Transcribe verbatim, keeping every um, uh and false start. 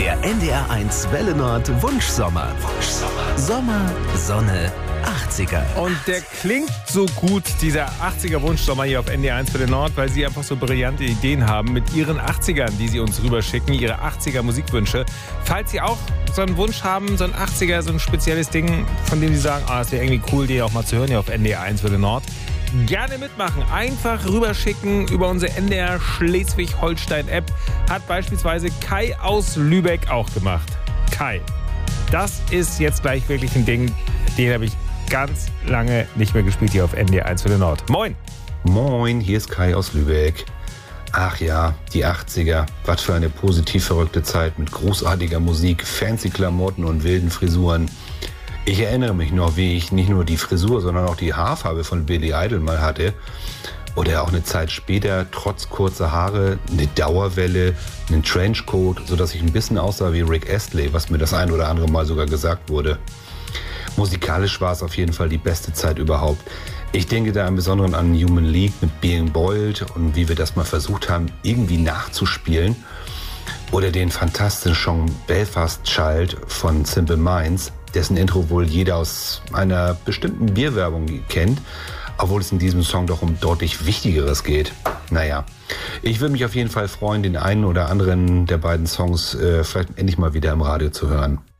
Der N D R eins Welle Nord Wunschsommer. Wunschsommer. Sommer, Sonne, achtziger. Und der klingt so gut, dieser achtziger Wunschsommer hier auf N D R eins Welle Nord, weil sie einfach so brillante Ideen haben mit ihren achtzigern, die sie uns rüberschicken, ihre achtziger Musikwünsche. Falls Sie auch so einen Wunsch haben, so ein achtziger, so ein spezielles Ding, von dem Sie sagen, ah, es wäre irgendwie cool, die auch mal zu hören hier auf N D R eins Welle Nord, gerne mitmachen. Einfach rüberschicken über unsere N D R Schleswig-Holstein-App. Hat beispielsweise Kai aus Lübeck auch gemacht. Kai, das ist jetzt gleich wirklich ein Ding, den habe ich ganz lange nicht mehr gespielt hier auf N D R eins Welle Nord. Moin! Moin, hier ist Kai aus Lübeck. Ach ja, die achtziger. Was für eine positiv verrückte Zeit mit großartiger Musik, fancy Klamotten und wilden Frisuren. Ich erinnere mich noch, wie ich nicht nur die Frisur, sondern auch die Haarfarbe von Billy Idol mal hatte. Oder auch eine Zeit später, trotz kurzer Haare, eine Dauerwelle, einen Trenchcoat, sodass ich ein bisschen aussah wie Rick Astley, was mir das ein oder andere Mal sogar gesagt wurde. Musikalisch war es auf jeden Fall die beste Zeit überhaupt. Ich denke da im Besonderen an Human League mit Being Bold und wie wir das mal versucht haben, irgendwie nachzuspielen. Oder den fantastischen Song Belfast Child von Simple Minds, dessen Intro wohl jeder aus einer bestimmten Bierwerbung kennt, obwohl es in diesem Song doch um deutlich Wichtigeres geht. Naja, ich würde mich auf jeden Fall freuen, den einen oder anderen der beiden Songs äh, vielleicht endlich mal wieder im Radio zu hören.